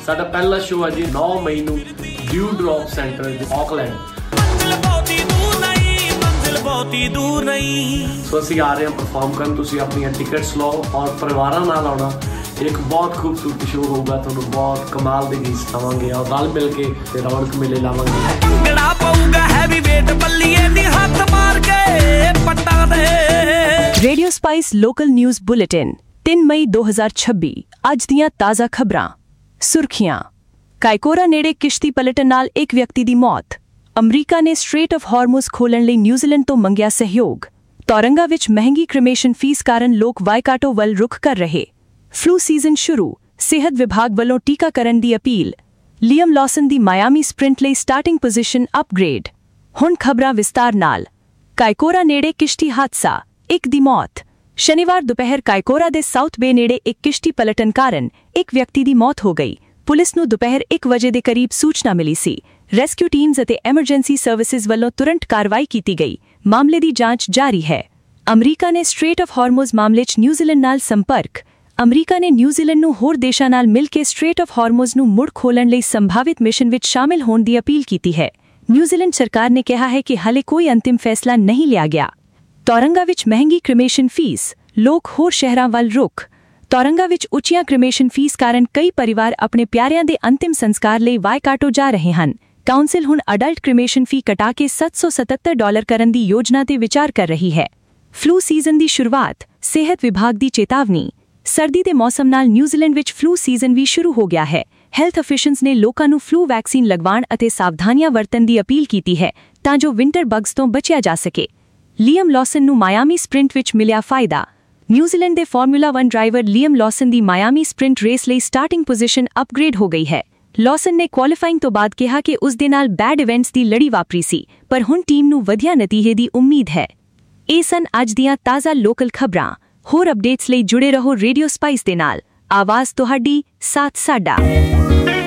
ਸਾਡਾ ਪਹਿਲਾ ਸ਼ੋਅ ਹੈ ਜੀ 9 ਮਈ ਨੂੰ ਡਿਊ ਡ੍ਰੌਪ ਸੈਂਟਰ ਆਕਲੈਂਡ। ਸੋ ਅਸੀਂ ਆ ਰਹੇ ਹਾਂ ਪਰਫਾਰਮ ਕਰਨ, ਤੁਸੀਂ ਆਪਣੀਆਂ ਟਿਕਟਸ ਲਓ ਔਰ ਪਰਿਵਾਰਾਂ ਨਾਲ ਆਉਣਾ। ਇੱਕ ਬਹੁਤ ਖੂਬਸੂਰਤ ਸ਼ੋਅ ਹੋਊਗਾ, ਤੁਹਾਨੂੰ ਬਹੁਤ ਕਮਾਲ ਦੇ ਗੀਤ ਸੁਣਾਵਾਂਗੇ ਔਰ ਨਾਲ ਮਿਲ ਕੇ ਤੇ ਰੌਣਕ ਮੇਲੇ ਲਾਵਾਂਗੇ। Radio spice local news bulletin 3 ਮਈ 2026। ਅੱਜ ਦੀਆਂ ਤਾਜ਼ਾ ਖਬਰਾਂ। ਸੁਰਖੀਆਂ। ਕਾਇਕੋਰਾ ਨੇੜੇ ਕਿਸ਼ਤੀ ਪਲਟਣ ਨਾਲ ਇੱਕ ਵਿਅਕਤੀ ਦੀ ਮੌਤ। ਅਮਰੀਕਾ ਨੇ ਸਟ੍ਰੇਟ ਆਫ ਹਾਰਮੁਜ਼ ਖੋਲ੍ਹਣ ਲਈ ਨਿਊਜ਼ੀਲੈਂਡ ਤੋਂ ਮੰਗਿਆ ਸਹਿਯੋਗ। ਤੌਰੰਗਾ ਵਿੱਚ ਮਹਿੰਗੀ ਕ੍ਰਿਮੇਸ਼ਨ ਫੀਸ ਕਾਰਨ ਲੋਕ ਵਾਈਕਾਟੋ ਵੱਲ ਰੁਖ ਕਰ ਰਹੇ। ਫਲੂ ਸੀਜ਼ਨ ਸ਼ੁਰੂ, ਸਿਹਤ ਵਿਭਾਗ ਵੱਲੋਂ ਟੀਕਾਕਰਨ ਦੀ ਅਪੀਲ। ਲੀਅਮ ਲੌਸਨ ਦੀ ਮਾਇਆਮੀ ਸਪ੍ਰਿੰਟ ਲਈ ਸਟਾਰਟਿੰਗ ਪੋਜੀਸ਼ਨ ਅਪਗ੍ਰੇਡ। ਹੁਣ ਖਬਰਾਂ ਵਿਸਤਾਰ ਨਾਲ। ਕਾਇਕੋਰਾ ਨੇੜੇ ਕਿਸ਼ਤੀ ਹਾਦਸਾ, ਇੱਕ ਦੀ ਮੌਤ। ਸ਼ਨੀਵਾਰ ਦੁਪਹਿਰ ਕਾਇਕੋਰਾ ਦੇ ਸਾਊਥ ਬੇ ਨੇੜੇ ਇੱਕ ਕਿਸ਼ਤੀ ਪਲਟਣ ਕਾਰਨ ਇੱਕ ਵਿਅਕਤੀ ਦੀ ਮੌਤ ਹੋ ਗਈ। ਪੁਲਿਸ ਨੂੰ ਦੁਪਹਿਰ 1 ਵਜੇ ਦੇ ਕਰੀਬ ਸੂਚਨਾ ਮਿਲੀ ਸੀ। ਰੈਸਕਿਊ ਟੀਮਜ਼ ਅਤੇ ਐਮਰਜੈਂਸੀ ਸਰਵਿਸਿਜ਼ ਵੱਲੋਂ ਤੁਰੰਤ ਕਾਰਵਾਈ ਕੀਤੀ ਗਈ। ਮਾਮਲੇ ਦੀ ਜਾਂਚ ਜਾਰੀ ਹੈ। ਅਮਰੀਕਾ ਨੇ ਸਟ੍ਰੇਟ ਆਫ ਹਾਰਮੁਜ਼ ਮਾਮਲੇ 'ਚ ਨਿਊਜ਼ੀਲੈਂਡ ਨਾਲ ਸੰਪਰਕ। ਅਮਰੀਕਾ ਨੇ ਨਿਊਜ਼ੀਲੈਂਡ ਨੂੰ ਹੋਰ ਦੇਸ਼ਾਂ ਨਾਲ ਮਿਲ ਕੇ ਸਟ੍ਰੇਟ ਆਫ ਹਾਰਮੁਜ਼ ਨੂੰ ਮੁੜ ਖੋਲ੍ਹਣ ਲਈ ਸੰਭਾਵਿਤ ਮਿਸ਼ਨ ਵਿੱਚ ਸ਼ਾਮਿਲ ਹੋਣ ਦੀ ਅਪੀਲ ਕੀਤੀ ਹੈ। ਨਿਊਜ਼ੀਲੈਂਡ ਸਰਕਾਰ ਨੇ ਕਿਹਾ ਹੈ ਕਿ ਹਾਲੇ ਕੋਈ ਅੰਤਿਮ ਫੈਸਲਾ ਨਹੀਂ ਲਿਆ ਗਿਆ। ਤੌਰੰਗਾ ਵਿੱਚ ਮਹਿੰਗੀ ਕ੍ਰਿਮੇਸ਼ਨ ਫੀਸ, ਲੋਕ ਹੋਰ ਸ਼ਹਿਰਾਂ ਵੱਲ ਰੁਖ। ਤੌਰੰਗਾ ਵਿੱਚ ਉੱਚੀਆਂ ਕ੍ਰਿਮੇਸ਼ਨ ਫੀਸ ਕਾਰਨ ਕਈ ਪਰਿਵਾਰ ਆਪਣੇ ਪਿਆਰਿਆਂ ਦੇ ਅੰਤਿਮ ਸੰਸਕਾਰ ਲਈ ਵਾਈਕਾਟੋ ਜਾ ਰਹੇ ਹਨ। ਕਾਉਂਸਲ ਹੁਣ ਅਡਲਟ ਕ੍ਰਿਮੇਸ਼ਨ ਫੀ ਘਟਾ ਕੇ $777 ਕਰਨ ਦੀ ਯੋਜਨਾ ਤੇ ਵਿਚਾਰ ਕਰ ਰਹੀ ਹੈ। ਫਲੂ ਸੀਜ਼ਨ ਦੀ ਸ਼ੁਰੂਆਤ, ਸਿਹਤ ਵਿਭਾਗ ਦੀ ਚੇਤਾਵਨੀ। ਸਰਦੀ ਦੇ ਮੌਸਮ ਨਾਲ ਨਿਊਜ਼ੀਲੈਂਡ ਵਿੱਚ ਫਲੂ ਸੀਜ਼ਨ ਵੀ ਸ਼ੁਰੂ ਹੋ ਗਿਆ ਹੈ। ਹੈਲਥ ਅਫੀਸ਼ੀਅਲਸ ਨੇ ਲੋਕਾਂ ਨੂੰ ਫਲੂ ਵੈਕਸੀਨ ਲਗਵਾਉਣ ਅਤੇ ਸਾਵਧਾਨੀਆਂ ਵਰਤਣ ਦੀ ਅਪੀਲ ਕੀਤੀ ਹੈ ਤਾਂ ਜੋ ਵਿੰਟਰ ਬਗਸ ਤੋਂ ਬਚਿਆ ਜਾ ਸਕੇ। ਲੀਅਮ ਲੌਸਨ ਨੂੰ ਮਾਇਆਮੀ ਸਪ੍ਰਿੰਟ ਵਿੱਚ ਮਿਲਿਆ ਫਾਇਦਾ। ਨਿਊਜ਼ੀਲੈਂਡ ਦੇ ਫਾਰਮੂਲਾ 1 ਡਰਾਈਵਰ ਲੀਅਮ ਲੌਸਨ ਦੀ ਮਾਇਆਮੀ ਸਪ੍ਰਿੰਟ ਰੇਸ ਲਈ ਸਟਾਰਟਿੰਗ ਪੋਜੀਸ਼ਨ ਅਪਗ੍ਰੇਡ ਹੋ ਗਈ ਹੈ। ਲੌਸਨ ਨੇ ਕੁਆਲੀਫਾਈਂਗ ਤੋਂ ਬਾਅਦ ਕਿਹਾ ਕਿ ਉਸ ਦੇ ਨਾਲ ਬੈਡ ਇਵੈਂਟਸ ਦੀ ਲੜੀ ਵਾਪਰੀ ਸੀ, ਪਰ ਹੁਣ ਟੀਮ ਨੂੰ ਵਧੀਆ ਨਤੀਜੇ ਦੀ ਉਮੀਦ ਹੈ। ਇਹ ਸਨ ਅੱਜ ਦੀਆਂ ਤਾਜ਼ਾ ਲੋਕਲ ਖਬਰਾਂ। ਹੋਰ ਅਪਡੇਟਸ ਲਈ ਜੁੜੇ ਰਹੋ ਰੇਡੀਓ ਸਪਾਈਸ ਦੇ ਨਾਲ। ਆਵਾਜ਼ ਤੁਹਾਡੀ, ਸਾਥ ਸਾਡਾ।